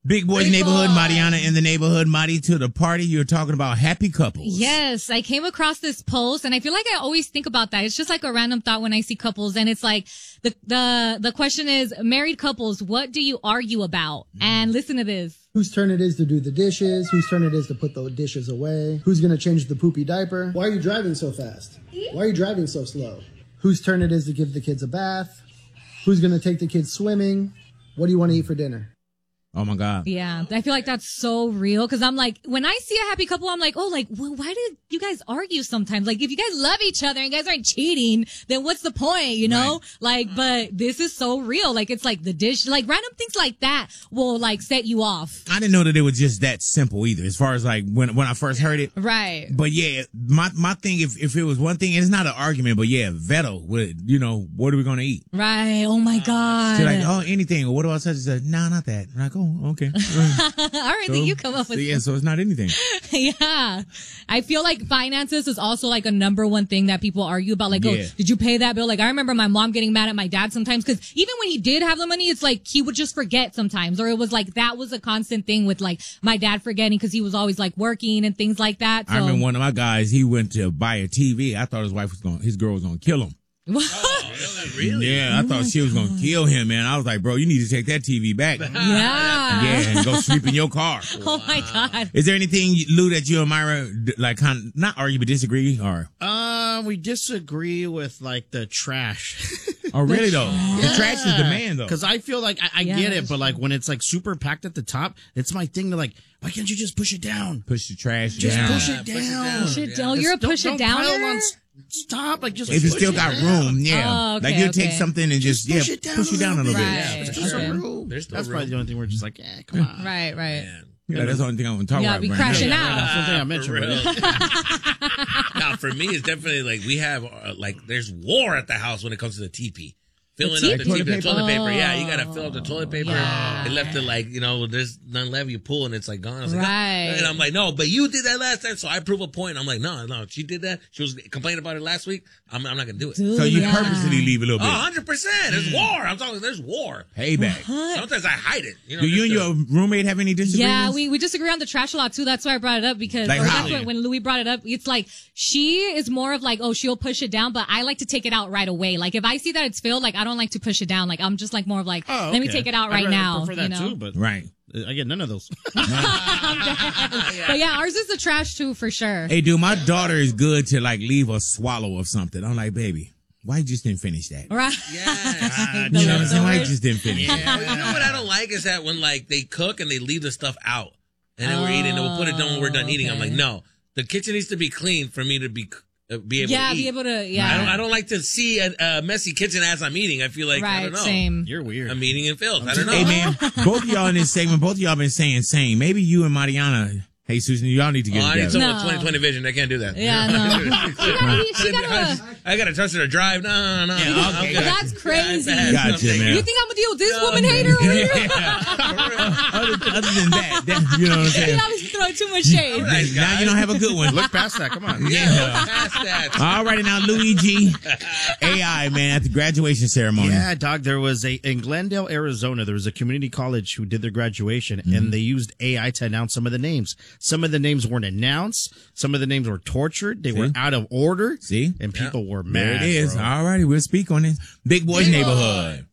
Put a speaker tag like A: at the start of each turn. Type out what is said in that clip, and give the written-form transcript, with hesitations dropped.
A: Big Boys Neighborhood, Mariana in the neighborhood. Mari, to the party, you're talking about happy couples.
B: Yes, I came across this post, and I feel like I always think about that. It's just like a random thought when I see couples, and it's like the question is, married couples, what do you argue about? And listen to this.
C: Whose turn it is to do the dishes, whose turn it is to put the dishes away, who's going to change the poopy diaper. Why are you driving so fast? Why are you driving so slow? Whose turn it is to give the kids a bath, who's going to take the kids swimming, what do you want to eat for dinner?
A: Oh my God.
B: Yeah, I feel like that's so real because I'm like, when I see a happy couple, I'm like, oh, like, well, why do you guys argue sometimes? Like, if you guys love each other and you guys aren't cheating, then what's the point, you know? Right. Like, but this is so real. Like, it's like the dish, like random things like that will like set you off.
A: I didn't know that it was just that simple either, as far as like when I first heard it.
B: Right.
A: But yeah, my thing, if it was one thing, it's not an argument, but yeah, Veto, what are we going to eat?
B: Right. Oh my God.
A: She's like, oh, anything. Or what about such and such? No, not that. I'm like, oh, okay.
B: All right, then you come up with
A: so it's not anything.
B: Yeah. I feel like finances is also like a number one thing that people argue about. Like, oh, did you pay that bill? Like, I remember my mom getting mad at my dad sometimes because even when he did have the money, it's like he would just forget sometimes. Or it was like that was a constant thing with like my dad forgetting because he was always like working and things like that. So.
A: I remember one of my guys, he went to buy a TV. I thought his girl was going to kill him.
D: Really?
A: Yeah, I thought she was going to kill him, man. I was like, bro, you need to take that TV back.
B: Yeah,
A: and go sweep in your car.
B: Oh my God.
A: Is there anything, Lou, that you and Myra, like, not argue, but disagree? Or
D: we disagree with, like, the trash.
A: Oh, really, though? The trash is the man, though.
D: Because I feel like I get it, but, like, when it's, like, super packed at the top, it's my thing to, like, why can't you just push it down?
A: Push the trash
D: just
A: down.
D: Push it down.
B: Push it down. You're a push it downer?
D: Stop! Like just
A: if you still got room,
B: Oh, okay,
A: like you take something and just push it down a little bit.
D: Yeah, there's still room. That's probably the only thing we're just like, come on.
B: Right.
A: Yeah, that's the only thing I want to talk about.
B: Be crashing out.
D: That's the thing I mentioned.
E: Now, for me, it's definitely like we have there's war at the house when it comes to the teepee. Filling up the toilet paper. Yeah, you gotta fill up the toilet paper.
B: Yeah.
E: It left it there's none left. You pull and it's like gone. I was like,
B: right.
E: And I'm like, no, but you did that last time, so I prove a point. I'm like, no, she did that. She was complaining about it last week. I'm not gonna do it.
A: So you purposely leave a little bit.
E: 100%. There's war. I'm talking. There's war.
A: Payback.
E: Sometimes I hide it.
A: Do you and your roommate have any disagreements?
B: Yeah, we disagree on the trash a lot too. That's why I brought it up because when Louis brought it up, it's like she is more of like, oh, she'll push it down, but I like to take it out right away. Like if I see that it's filled, like I don't like to push it down. Like I'm just like more of like, let me take it out right now.
D: I prefer that too, but
A: right.
D: I get none of those.
B: But yeah, ours is the trash too for sure.
A: Hey, dude, my daughter is good to like leave a swallow of something. I'm like, baby, why you just didn't finish that?
B: Right.
E: Yeah.
A: You know what I'm saying? Why you just didn't finish
E: it? You know what I don't like is that when like they cook and they leave the stuff out and then we're eating and we'll put it down when we're done eating. I'm like, no, the kitchen needs to be clean for me to be able to eat.
B: Be able to,
E: I don't like to see a messy kitchen as I'm eating. I feel like, I don't know.
B: Same.
D: You're weird.
E: I'm eating in filth. I don't know.
A: Hey, man, both of y'all in this segment, both of y'all been saying same. Maybe you and Mariana, hey, Susan, y'all need to get together.
E: I need someone with 20/20 vision. I can't do that.
B: Yeah, no.
E: I got to trust her to drive. No.
A: Yeah, okay.
B: That's crazy.
A: Gotcha, man.
B: You think I'm going to deal with this woman hater over here?
A: Other than that, you know what I'm saying?
B: I was throwing too much shade.
A: Now you don't have a good one.
D: Look past that. Come on.
E: Yeah, look past that.
A: All righty, now, Luigi, AI, man, at the graduation ceremony.
D: Yeah, dog, there was in Glendale, Arizona, there was a community college who did their graduation, and they used AI to announce some of the names. Some of the names weren't announced. Some of the names were tortured. They were out of order.
A: See?
D: And people were mad.
A: There it is.
D: Bro.
A: All righty, we'll speak on it. Big Boys Neighborhood.